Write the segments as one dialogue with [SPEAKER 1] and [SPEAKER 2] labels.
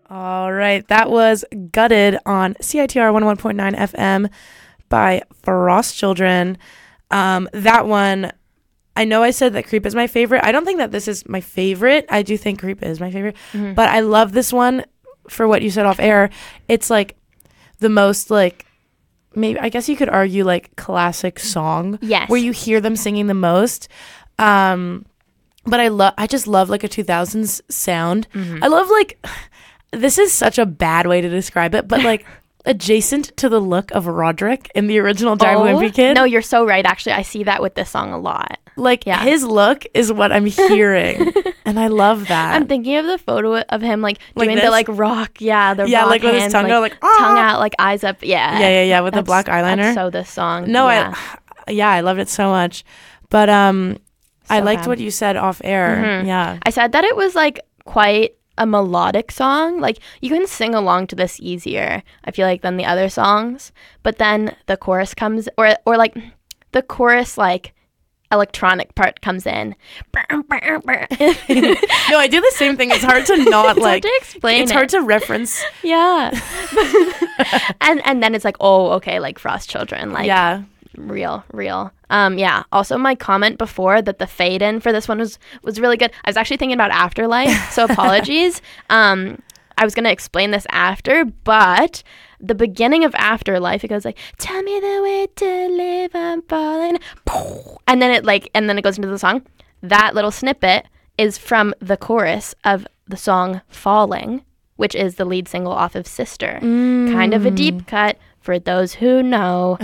[SPEAKER 1] All right, that was Gutted on CITR 101.9 FM by Frost Children. That one, I know I said that Creep is my favorite. I don't think that this is my favorite. I do think Creep is my favorite.
[SPEAKER 2] Mm-hmm.
[SPEAKER 1] But I love this one for what you said off air. It's like the most like, maybe I guess you could argue like classic song.
[SPEAKER 2] Yes.
[SPEAKER 1] Where you hear them singing the most. But I just love like a 2000s sound.
[SPEAKER 2] Mm-hmm.
[SPEAKER 1] I love like, this is such a bad way to describe it, but like adjacent to the look of Roderick in the original Drive Wimpy Kid.
[SPEAKER 2] No, you're so right. Actually, I see that with this song a lot.
[SPEAKER 1] Like his look is what I'm hearing, and I love that.
[SPEAKER 2] I'm thinking of the photo of him like doing
[SPEAKER 1] this?
[SPEAKER 2] the like rock, the rock
[SPEAKER 1] like with his
[SPEAKER 2] hands,
[SPEAKER 1] tongue out, like ah!
[SPEAKER 2] tongue out, like eyes up,
[SPEAKER 1] yeah, with the black eyeliner.
[SPEAKER 2] That's so this song.
[SPEAKER 1] No, I loved it so much, but I liked what you said off air.
[SPEAKER 2] Mm-hmm.
[SPEAKER 1] Yeah,
[SPEAKER 2] I said that it was like quite a melodic song. Like you can sing along to this easier, I feel like, than the other songs. But then the chorus comes, or like the chorus like electronic part comes in.
[SPEAKER 1] No, I do the same thing. It's hard to not
[SPEAKER 2] it's
[SPEAKER 1] like
[SPEAKER 2] hard to explain.
[SPEAKER 1] It's hard to reference.
[SPEAKER 2] Yeah. and then it's like, oh, okay, like Frost Children, like real. Yeah. Also, my comment before that the fade in for this one was really good. I was actually thinking about Afterlife, so apologies. I was gonna explain this after, but the beginning of Afterlife, it goes like, "Tell me the way to live, I'm falling," and then it goes into the song. That little snippet is from the chorus of the song "Falling," which is the lead single off of Sister. Kind of a deep cut for those who know.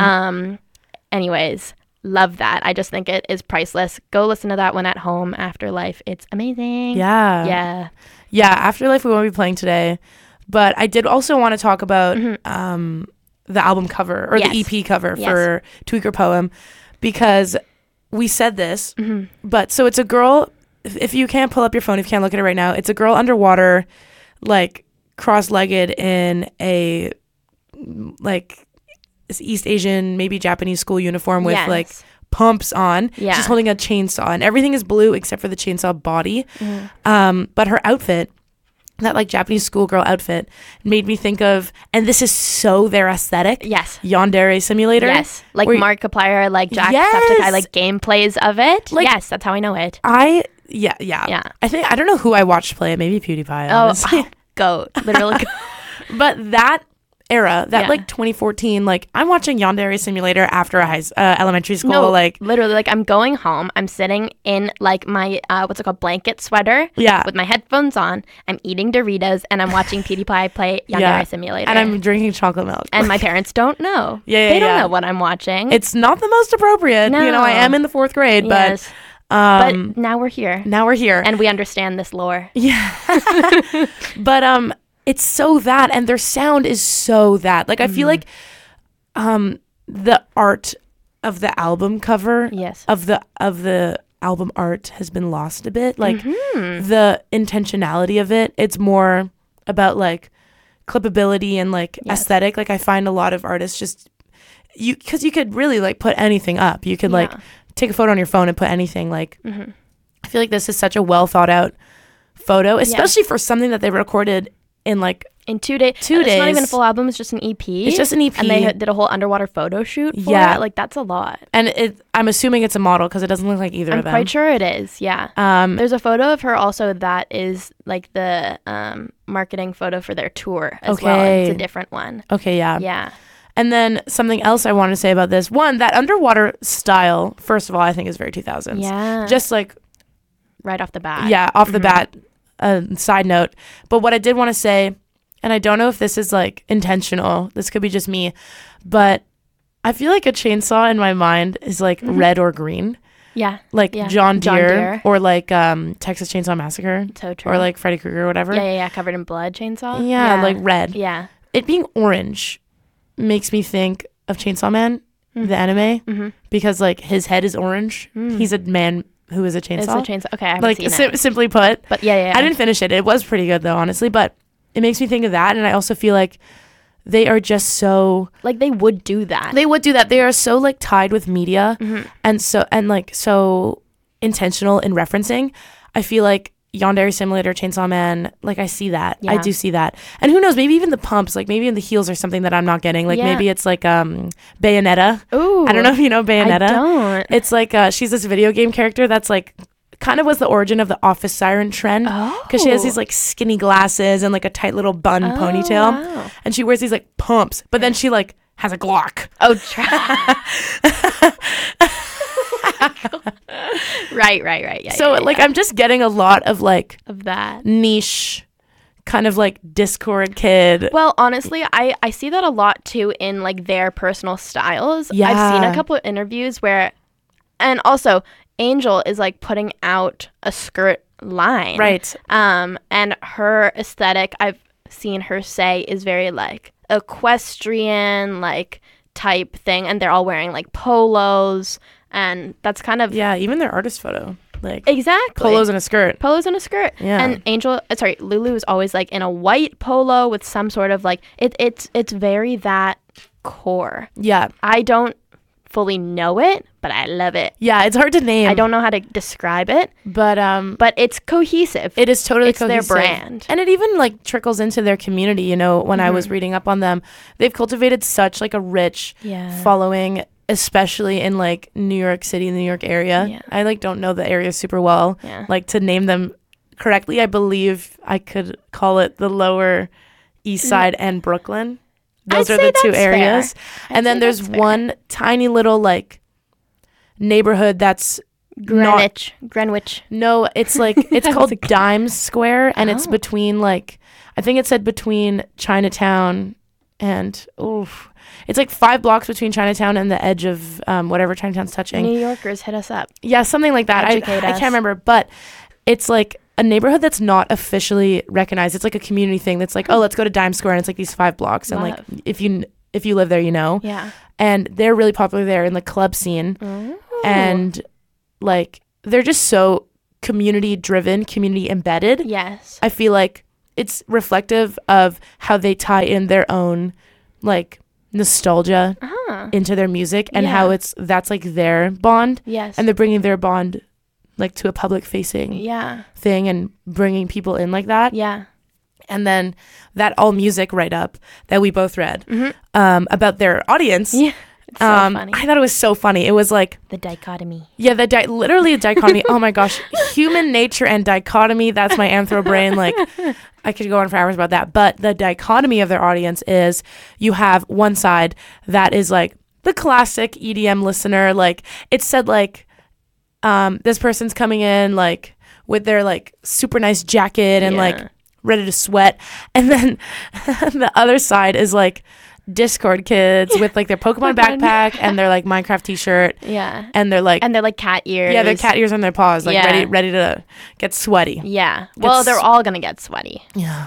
[SPEAKER 2] Anyways, love that. I just think it is priceless. Go listen to that one at home. Afterlife, it's amazing.
[SPEAKER 1] Yeah, Afterlife we won't be playing today, but I did also want to talk about the album cover or the EP cover for Tweaker Poem, because we said this, but so it's a girl. If you can't pull up your phone, if you can't look at it right now, it's a girl underwater, like cross-legged in a like East Asian, maybe Japanese school uniform with like pumps on. She's holding a chainsaw, and everything is blue except for the chainsaw body. But her outfit, that like Japanese schoolgirl outfit, made me think of, and this is so their aesthetic. Yandere Simulator.
[SPEAKER 2] Like Markiplier, like Jacksepticeye, like gameplays of it. Like, yes, that's how I know it.
[SPEAKER 1] Yeah. I don't know who I watched play it. Maybe PewDiePie. Honestly.
[SPEAKER 2] Goat, literally.
[SPEAKER 1] But that era, that like 2014, like I'm watching Yandere Simulator after a elementary school.
[SPEAKER 2] No,
[SPEAKER 1] like
[SPEAKER 2] literally, like I'm going home, I'm sitting in like my blanket sweater with my headphones on, I'm eating Doritos, and I'm watching PewDiePie play Yandere Simulator,
[SPEAKER 1] and I'm drinking chocolate milk,
[SPEAKER 2] and my parents don't know. They don't know what I'm watching.
[SPEAKER 1] It's not the most appropriate.
[SPEAKER 2] No.
[SPEAKER 1] You know, I am in the 4th grade, but
[SPEAKER 2] now we're here, and we understand this lore.
[SPEAKER 1] But it's so that, and their sound is so that. Like I feel like the art of the album cover, of the album art has been lost a bit. Like the intentionality of it, it's more about like clippability and like aesthetic. Like I find a lot of artists just because you could really like put anything up. You could like take a photo on your phone and put anything. Like I feel like this is such a well thought out photo, especially for something that they recorded in 2 days. It's
[SPEAKER 2] not even a full album, it's just an EP.
[SPEAKER 1] It's just an EP.
[SPEAKER 2] And they did a whole underwater photo shoot for it. Like, that's a lot.
[SPEAKER 1] And I'm assuming it's a model because it doesn't look like either of them.
[SPEAKER 2] I'm quite sure it is, there's a photo of her also that is like the marketing photo for their tour as well. It's a different one.
[SPEAKER 1] Okay, yeah. And then something else I want to say about this. One, that underwater style, first of all, I think is very 2000s.
[SPEAKER 2] Yeah.
[SPEAKER 1] Just like...
[SPEAKER 2] right off the bat.
[SPEAKER 1] Yeah, off the bat. Side note. But what I did want to say, and I don't know if this is like intentional, this could be just me, but I feel like a chainsaw in my mind is like red or green. Like John Deere or like Texas Chainsaw Massacre.
[SPEAKER 2] So true.
[SPEAKER 1] Or like Freddy Krueger or whatever.
[SPEAKER 2] Yeah, covered in blood chainsaw.
[SPEAKER 1] Like red.
[SPEAKER 2] Yeah.
[SPEAKER 1] It being orange makes me think of Chainsaw Man, the anime, because like his head is orange. He's a man who is a chainsaw.
[SPEAKER 2] It's a chainsaw. Okay, I haven't seen it.
[SPEAKER 1] Simply put.
[SPEAKER 2] But yeah.
[SPEAKER 1] I didn't finish it. It was pretty good though, honestly. But it makes me think of that, and I also feel like they are just so
[SPEAKER 2] like they would do that.
[SPEAKER 1] They are so like tied with media, and so intentional in referencing. I feel like Yandere Simulator, Chainsaw Man, like I see that. I do see that. And who knows, maybe even the pumps, like maybe in the heels or something that I'm not getting. Like maybe it's like Bayonetta.
[SPEAKER 2] Ooh.
[SPEAKER 1] I don't know if you know Bayonetta.
[SPEAKER 2] I don't.
[SPEAKER 1] It's like she's this video game character that's like kind of was the origin of the office siren trend, because she has these like skinny glasses and like a tight little bun ponytail. Wow. And she wears these like pumps, but then she like has a Glock.
[SPEAKER 2] Oh, right. Yeah.
[SPEAKER 1] So like I'm just getting a lot of like
[SPEAKER 2] of that
[SPEAKER 1] niche kind of like Discord kid.
[SPEAKER 2] Well, honestly, I see that a lot too in like their personal styles.
[SPEAKER 1] Yeah.
[SPEAKER 2] I've seen a couple of interviews where, and also Angel is like putting out a skirt line.
[SPEAKER 1] Right.
[SPEAKER 2] And her aesthetic, I've seen her say, is very like equestrian like type thing, and they're all wearing like polos, and that's kind of
[SPEAKER 1] even their artist photo, like
[SPEAKER 2] exactly
[SPEAKER 1] polos and a skirt.
[SPEAKER 2] Yeah. And Lulu is always like in a white polo with some sort of like it's very that core.
[SPEAKER 1] Yeah,
[SPEAKER 2] I don't fully know it, but I love it.
[SPEAKER 1] Yeah, it's hard to name.
[SPEAKER 2] I don't know how to describe it,
[SPEAKER 1] but
[SPEAKER 2] it's cohesive.
[SPEAKER 1] It is totally cohesive.
[SPEAKER 2] It's their brand,
[SPEAKER 1] and it even like trickles into their community. You know, when I was reading up on them, they've cultivated such like a rich following, especially in like New York City, New York area. Yeah. I like don't know the area super well. Yeah. Like to name them correctly, I believe I could call it the Lower East Side and Brooklyn. Those are the two areas. And then there's one tiny little like neighborhood that's
[SPEAKER 2] Greenwich.
[SPEAKER 1] No, it's like it's called Dimes Square, and it's between like I think it said between Chinatown and it's like 5 blocks between Chinatown and the edge of whatever Chinatown's touching.
[SPEAKER 2] New Yorkers, hit us up.
[SPEAKER 1] Yeah, something like that. I can't remember, but it's like a neighborhood that's not officially recognized. It's like a community thing that's like, oh, let's go to Dimes Square, and it's like these 5 blocks. And like if you live there, you know.
[SPEAKER 2] Yeah.
[SPEAKER 1] And they're really popular there in the club scene. Ooh. And like they're just so community driven, community embedded.
[SPEAKER 2] Yes.
[SPEAKER 1] I feel like it's reflective of how they tie in their own like nostalgia into their music, and how that's like their bond.
[SPEAKER 2] Yes.
[SPEAKER 1] And they're bringing their bond like to a public facing thing and bringing people in like that.
[SPEAKER 2] Yeah.
[SPEAKER 1] And then that All Music write-up that we both read about their audience.
[SPEAKER 2] Yeah. It's so funny.
[SPEAKER 1] I thought it was so funny. It was like
[SPEAKER 2] the dichotomy.
[SPEAKER 1] Yeah, literally a dichotomy. Oh my gosh. Human nature and dichotomy. That's my anthro brain. Like I could go on for hours about that. But the dichotomy of their audience is you have one side that is like the classic EDM listener. Like it said like this person's coming in like with their like super nice jacket and like ready to sweat, and then the other side is like Discord kids with like their Pokemon backpack and their like Minecraft t-shirt, and they're like
[SPEAKER 2] cat ears,
[SPEAKER 1] their cat ears on their paws, like ready to get sweaty.
[SPEAKER 2] Well, they're all gonna get sweaty.
[SPEAKER 1] Yeah.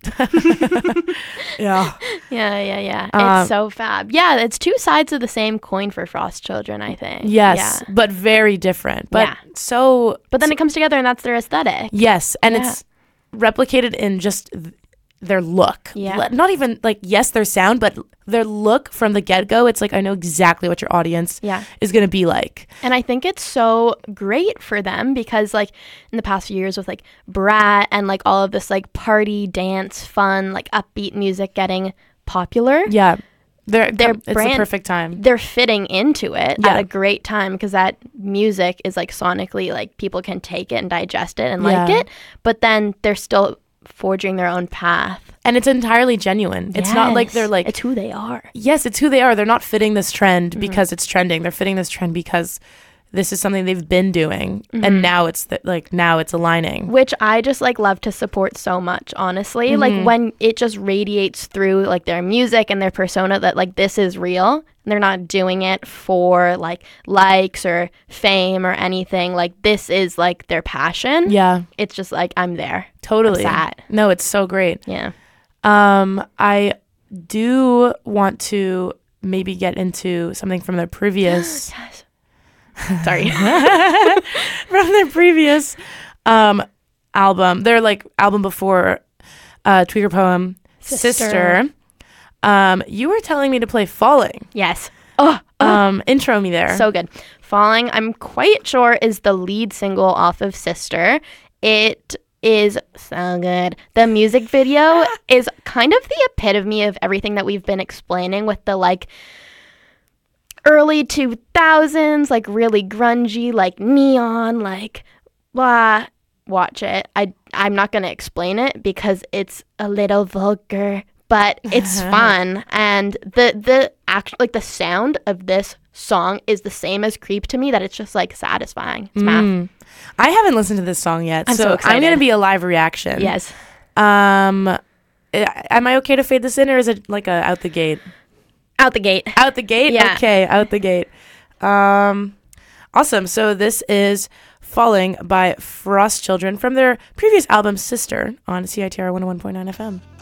[SPEAKER 2] Yeah. It's so fab. Yeah, it's 2 sides of the same coin for Frost Children, I think.
[SPEAKER 1] Yes, but very different. But
[SPEAKER 2] but then it comes together, and that's their aesthetic.
[SPEAKER 1] Yes, and it's replicated in just their look.
[SPEAKER 2] Yeah.
[SPEAKER 1] Not even like their sound, but their look from the get-go. It's like I know exactly what your audience is going to be like.
[SPEAKER 2] And I think it's so great for them because like in the past few years with like Brat and like all of this like party, dance, fun, like upbeat music getting popular.
[SPEAKER 1] Yeah. It's
[SPEAKER 2] brand,
[SPEAKER 1] the perfect time.
[SPEAKER 2] They're fitting into it at a great time because that music is like sonically like people can take it and digest it and like it, but then they're still forging their own path,
[SPEAKER 1] and it's entirely genuine. It's not like they're like,
[SPEAKER 2] it's who they are.
[SPEAKER 1] Yes, it's who they are. They're not fitting this trend because it's trending. They're fitting this trend because this is something they've been doing, and now it's now it's aligning,
[SPEAKER 2] which I just like love to support so much, honestly. Like when it just radiates through like their music and their persona that like this is real. They're not doing it for like likes or fame or anything. Like this is like their passion.
[SPEAKER 1] Yeah.
[SPEAKER 2] It's just like I'm there.
[SPEAKER 1] Totally.
[SPEAKER 2] I'm sad.
[SPEAKER 1] No, it's so great.
[SPEAKER 2] Yeah.
[SPEAKER 1] I do want to maybe get into something from their previous
[SPEAKER 2] sorry.
[SPEAKER 1] From their previous album. Their like album before Tweaker Poem Sister. You were telling me to play Falling.
[SPEAKER 2] Yes.
[SPEAKER 1] Intro me there.
[SPEAKER 2] So good. Falling, I'm quite sure, is the lead single off of Sister. It is so good. The music video is kind of the epitome of everything that we've been explaining with the like early 2000s, like really grungy, like neon, like blah. Watch it. I'm not going to explain it because it's a little vulgar, but it's fun. And the act, like the sound of this song is the same as Creep to me, that it's just like satisfying. It's math.
[SPEAKER 1] I haven't listened to this song yet, so I'm going to be a live reaction.
[SPEAKER 2] Yes.
[SPEAKER 1] Am I okay to fade this in, or is it like a out the gate?
[SPEAKER 2] Out the gate.
[SPEAKER 1] Out the gate?
[SPEAKER 2] Yeah.
[SPEAKER 1] Okay, out the gate. Awesome. So this is Falling by Frost Children from their previous album Sister on CITR 101.9 FM.